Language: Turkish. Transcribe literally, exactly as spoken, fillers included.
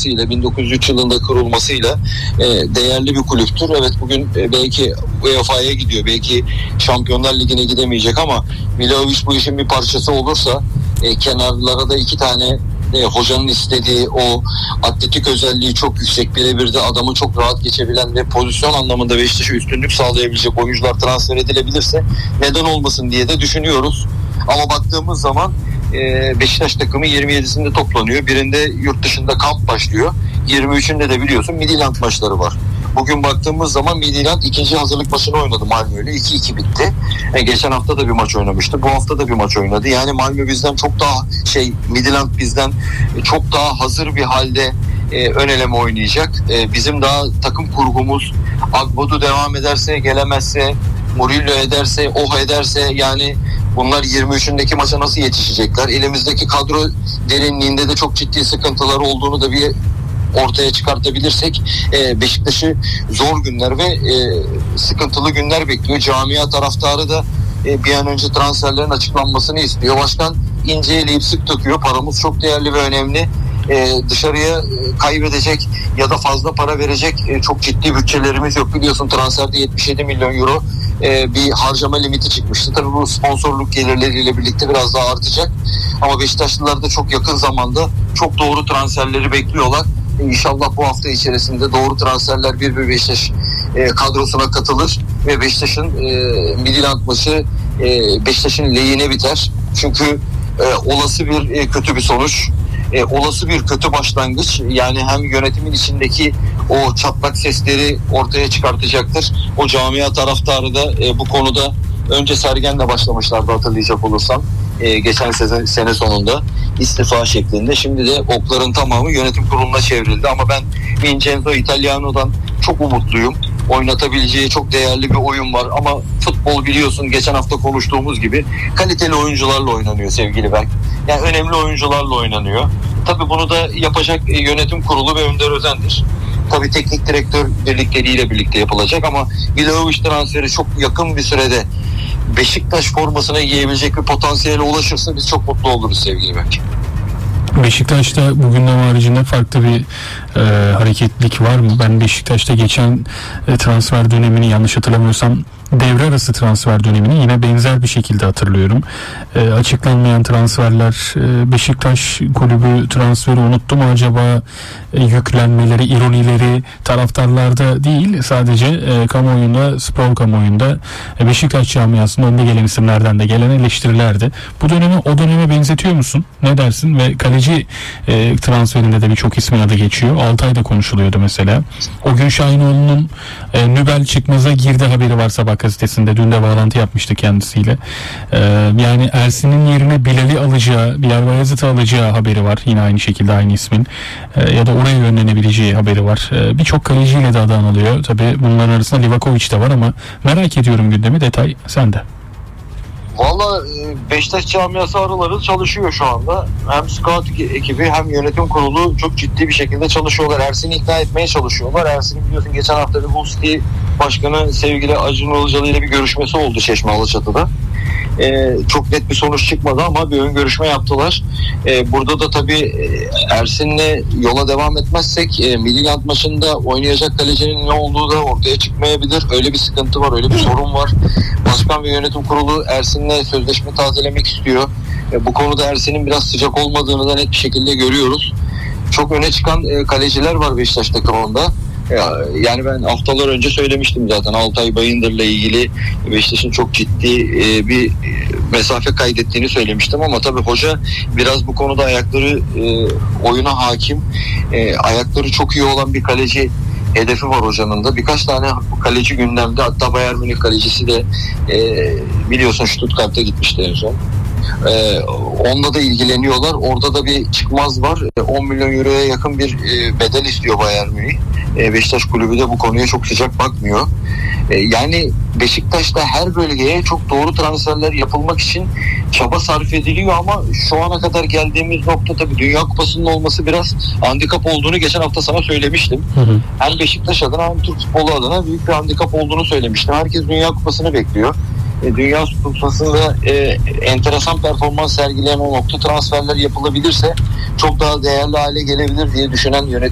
olmasıyla, bin dokuz yüz üç yılında kurulmasıyla e, değerli bir kulüptür. Evet, bugün e, belki U E F A'ya gidiyor, belki Şampiyonlar Ligi'ne gidemeyecek ama Milovic bu işin bir parçası olursa e, kenarlara da iki tane e, hocanın istediği o atletik özelliği çok yüksek, birebir de adamı çok rahat geçebilen ve pozisyon anlamında Beşiktaş'a üstünlük sağlayabilecek oyuncular transfer edilebilirse neden olmasın diye de düşünüyoruz. Ama baktığımız zaman Beşiktaş takımı yirmi yedisinde toplanıyor. Birinde yurt dışında kamp başlıyor. yirmi üçünde de biliyorsun Midtjylland maçları var. Bugün baktığımız zaman Midtjylland ikinci hazırlık maçını oynadı Malmö'yle. iki iki bitti. E, geçen hafta da bir maç oynamıştı. Bu hafta da bir maç oynadı. Yani Malmö bizden çok daha şey, Midtjylland bizden çok daha hazır bir halde e, ön eleme oynayacak. E, bizim daha takım kurgumuz Agbodu devam ederse, gelemezse, Murillo ederse, Oh ederse, yani bunlar yirmi üçündeki maça nasıl yetişecekler? Elimizdeki kadro derinliğinde de çok ciddi sıkıntılar olduğunu da bir ortaya çıkartabilirsek e, Beşiktaş'ı zor günler ve e, sıkıntılı günler bekliyor. Camia taraftarı da e, bir an önce transferlerin açıklanmasını istiyor. Başkan ince eleyip sık döküyor. Paramız çok değerli ve önemli. Ee, dışarıya e, kaybedecek ya da fazla para verecek e, çok ciddi bütçelerimiz yok. Biliyorsun transferde yetmiş yedi milyon euro e, bir harcama limiti çıkmıştı. Tabii bu sponsorluk gelirleriyle birlikte biraz daha artacak. Ama Beşiktaşlılar da çok yakın zamanda çok doğru transferleri bekliyorlar. İnşallah bu hafta içerisinde doğru transferler bir bir Beşiktaş e, kadrosuna katılır ve Beşiktaş'ın e, Midtjylland maçı e, Beşiktaş'ın lehine biter. Çünkü e, olası bir e, kötü bir sonuç, E, olası bir kötü başlangıç, yani hem yönetimin içindeki o çatlak sesleri ortaya çıkartacaktır. O camia taraftarı da e, bu konuda önce Sergen'le başlamışlardı hatırlayacak olursan. E, geçen sene, sene sonunda istifa şeklinde. Şimdi de okların tamamı yönetim kuruluna çevrildi ama ben Vincenzo Italiano'dan çok umutluyum. Oynatabileceği çok değerli bir oyun var ama futbol biliyorsun geçen hafta konuştuğumuz gibi kaliteli oyuncularla oynanıyor sevgili Berk. Yani önemli oyuncularla oynanıyor. Tabii bunu da yapacak yönetim kurulu ve Önder Özen'dir. Tabii teknik direktör birlikleriyle birlikte yapılacak ama Milovic transferi çok yakın bir sürede Beşiktaş formasına giyebilecek bir potansiyele ulaşırsa biz çok mutlu oluruz sevgili Berk. Beşiktaş'ta bugünden haricinde farklı bir e, hareketlilik var mı? Ben Beşiktaş'ta geçen e, transfer dönemini yanlış hatırlamıyorsam devre arası transfer dönemini yine benzer bir şekilde hatırlıyorum. E, açıklanmayan transferler, e, Beşiktaş kulübü transferi unuttu mu acaba? E, yüklenmeleri, ironileri taraftarlarda değil, sadece e, kamuoyunda, spor kamuoyunda e, Beşiktaş camiasında önde gelen isimlerden de gelen eleştirilerdi. Bu dönemi o döneme benzetiyor musun? Ne dersin? Ve kaleci e, transferinde de birçok ismin adı geçiyor. Altay'da konuşuluyordu mesela. O gün Şahinoğlu'nun e, Nübel Çıkmaz'a girdi haberi var Sabah gazetesinde. Dün de bağlantı yapmıştı kendisiyle. E, yani Ersin'in yerine Bilal'i alacağı, Bilal Bayezid'i alacağı haberi var. Yine aynı şekilde aynı ismin. E, ya da oraya yönlenebileceği haberi var. E, birçok kaleciyle de adı anılıyor. Tabii bunların arasında Livakovic de var ama merak ediyorum gündemi. Detay sende. Valla Beşiktaş camiası araları çalışıyor şu anda. Hem scout ekibi hem yönetim kurulu çok ciddi bir şekilde çalışıyorlar. Ersin'i ikna etmeye çalışıyorlar. Ersin'in biliyorsun geçen hafta bir Hull City Başkanı sevgili Acun Ilıcalı ile bir görüşmesi oldu Çeşme Alaçatı'da. Ee, çok net bir sonuç çıkmadı ama bir ön görüşme yaptılar. Ee, burada da tabii Ersin'le yola devam etmezsek e, Midtjylland maçında oynayacak kalecinin ne olduğu da ortaya çıkmayabilir. Öyle bir sıkıntı var, öyle bir sorun var. Başkan ve yönetim kurulu Ersin'le sözleşme tazelemek istiyor. E, bu konuda Ersin'in biraz sıcak olmadığını da net bir şekilde görüyoruz. Çok öne çıkan e, kaleciler var Beşiktaş takımında. Yani ben haftalar önce söylemiştim zaten Altay Bayındır'la ilgili Beşiktaş'ın çok ciddi bir mesafe kaydettiğini söylemiştim ama tabii hoca biraz bu konuda ayakları oyuna hakim, ayakları çok iyi olan bir kaleci hedefi var hocanın da. Birkaç tane kaleci gündemde, hatta Bayern Münih kalecisi de biliyorsun Stuttgart'a gitmişti en son. Ee, onunla da ilgileniyorlar. Orada da bir çıkmaz var. Ee, on milyon euroya yakın bir e, bedel istiyor Bayern Münih. Ee, Beşiktaş kulübü de bu konuya çok sıcak bakmıyor. Ee, yani Beşiktaş'ta her bölgeye çok doğru transferler yapılmak için çaba sarf ediliyor ama şu ana kadar geldiğimiz nokta tabii Dünya Kupası'nın olması biraz handikap olduğunu geçen hafta sana söylemiştim. Hı hı. Hem Beşiktaş adına hem Türk futbolu adına büyük bir handikap olduğunu söylemiştim. Herkes Dünya Kupası'nı bekliyor. Dünya Kupası'nda e, enteresan performans sergileyen o nokta transferler yapılabilirse çok daha değerli hale gelebilir diye düşünen yönetim